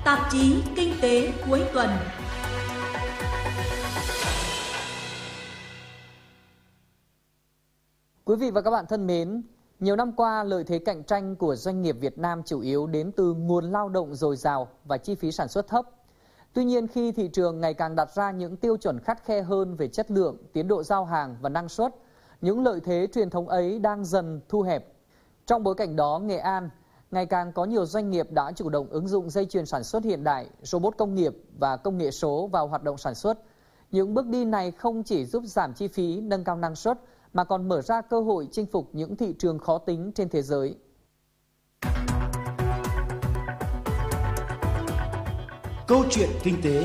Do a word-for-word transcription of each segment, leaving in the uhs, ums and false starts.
Tạp chí Kinh tế cuối tuần. Quý vị và các bạn thân mến, nhiều năm qua, lợi thế cạnh tranh của doanh nghiệp Việt Nam chủ yếu đến từ nguồn lao động dồi dào và chi phí sản xuất thấp. Tuy nhiên, khi thị trường ngày càng đặt ra những tiêu chuẩn khắt khe hơn về chất lượng, tiến độ giao hàng và năng suất, những lợi thế truyền thống ấy đang dần thu hẹp. Trong bối cảnh đó, Nghệ An ngày càng có nhiều doanh nghiệp đã chủ động ứng dụng dây chuyền sản xuất hiện đại, robot công nghiệp và công nghệ số vào hoạt động sản xuất. Những bước đi này không chỉ giúp giảm chi phí, nâng cao năng suất, mà còn mở ra cơ hội chinh phục những thị trường khó tính trên thế giới. Câu chuyện kinh tế.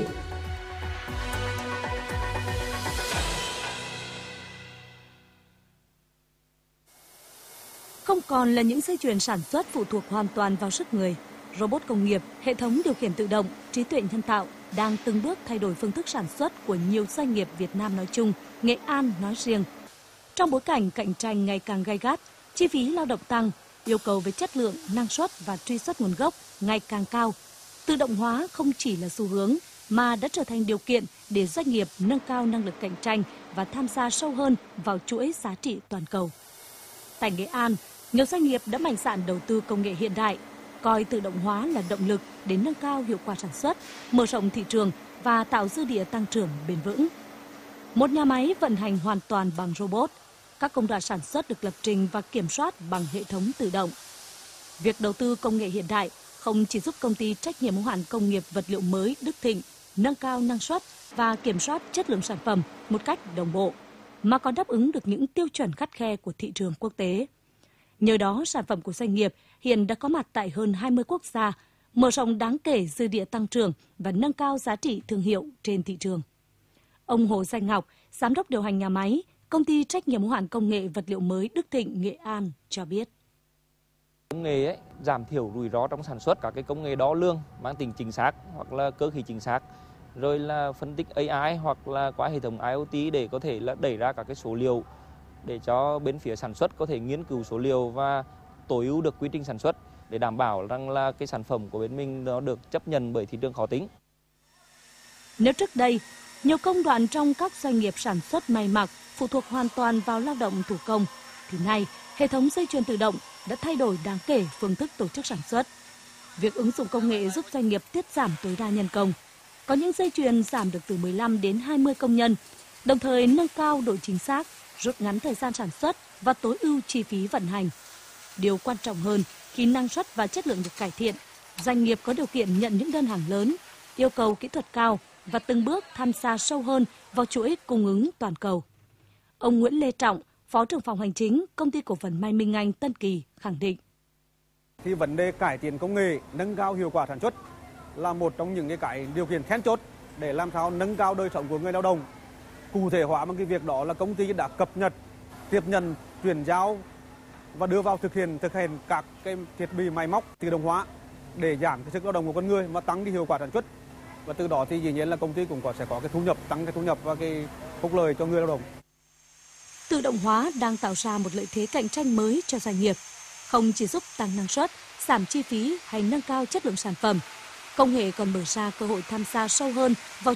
Không còn là những dây chuyền sản xuất phụ thuộc hoàn toàn vào sức người. Robot công nghiệp, hệ thống điều khiển tự động, trí tuệ nhân tạo đang từng bước thay đổi phương thức sản xuất của nhiều doanh nghiệp Việt Nam nói chung, Nghệ An nói riêng. Trong bối cảnh cạnh tranh ngày càng gay gắt, chi phí lao động tăng, yêu cầu về chất lượng, năng suất và truy xuất nguồn gốc ngày càng cao, tự động hóa không chỉ là xu hướng mà đã trở thành điều kiện để doanh nghiệp nâng cao năng lực cạnh tranh và tham gia sâu hơn vào chuỗi giá trị toàn cầu. Tại Nghệ An, nhiều doanh nghiệp đã mạnh dạn đầu tư công nghệ hiện đại, coi tự động hóa là động lực để nâng cao hiệu quả sản xuất, mở rộng thị trường và tạo dư địa tăng trưởng bền vững. Một nhà máy vận hành hoàn toàn bằng robot, các công đoạn sản xuất được lập trình và kiểm soát bằng hệ thống tự động. Việc đầu tư công nghệ hiện đại không chỉ giúp công ty trách nhiệm hữu hạn công nghiệp vật liệu mới Đức Thịnh nâng cao năng suất và kiểm soát chất lượng sản phẩm một cách đồng bộ, mà còn đáp ứng được những tiêu chuẩn khắt khe của thị trường quốc tế. Nhờ đó, sản phẩm của doanh nghiệp hiện đã có mặt tại hơn hai mươi quốc gia, mở rộng đáng kể dư địa tăng trưởng và nâng cao giá trị thương hiệu trên thị trường. Ông Hồ Danh Ngọc, giám đốc điều hành nhà máy, công ty trách nhiệm hữu hạn công nghệ vật liệu mới Đức Thịnh Nghệ An cho biết. Công nghệ ấy, giảm thiểu rủi ro trong sản xuất, các cái công nghệ đo lường mang tính chính xác hoặc là cơ khí chính xác, rồi là phân tích a i hoặc là qua hệ thống IoT để có thể là đẩy ra các cái số liệu để cho bên phía sản xuất có thể nghiên cứu số liệu và tối ưu được quy trình sản xuất để đảm bảo rằng là cái sản phẩm của bên mình nó được chấp nhận bởi thị trường khó tính. Nếu trước đây, nhiều công đoạn trong các doanh nghiệp sản xuất may mặc phụ thuộc hoàn toàn vào lao động thủ công, thì nay hệ thống dây chuyền tự động đã thay đổi đáng kể phương thức tổ chức sản xuất. Việc ứng dụng công nghệ giúp doanh nghiệp tiết giảm tối đa nhân công. Có những dây chuyền giảm được từ mười lăm đến hai mươi công nhân, đồng thời nâng cao độ chính xác, rút ngắn thời gian sản xuất và tối ưu chi phí vận hành. Điều quan trọng hơn, khi năng suất và chất lượng được cải thiện, doanh nghiệp có điều kiện nhận những đơn hàng lớn, yêu cầu kỹ thuật cao và từng bước tham gia sâu hơn vào chuỗi cung ứng toàn cầu. Ông Nguyễn Lê Trọng, Phó trưởng phòng hành chính, Công ty cổ phần May Minh Anh Tân Kỳ khẳng định. Thì vấn đề cải thiện công nghệ, nâng cao hiệu quả sản xuất là một trong những cái, cái điều kiện then chốt để làm sao nâng cao đời sống của người lao động. Cụ thể hóa bằng cái việc đó là công ty đã cập nhật, tiếp nhận, chuyển giao và đưa vào thực hiện thực hiện các cái thiết bị máy móc tự động hóa để giảm cái sức lao động của con người mà tăng cái hiệu quả sản xuất. Và từ đó thì dĩ nhiên là công ty cũng có sẽ có cái thu nhập, tăng cái thu nhập và cái phúc lợi cho người lao động. Tự động hóa đang tạo ra một lợi thế cạnh tranh mới cho doanh nghiệp, không chỉ giúp tăng năng suất, giảm chi phí hay nâng cao chất lượng sản phẩm. Công nghệ còn mở ra cơ hội tham gia sâu hơn vào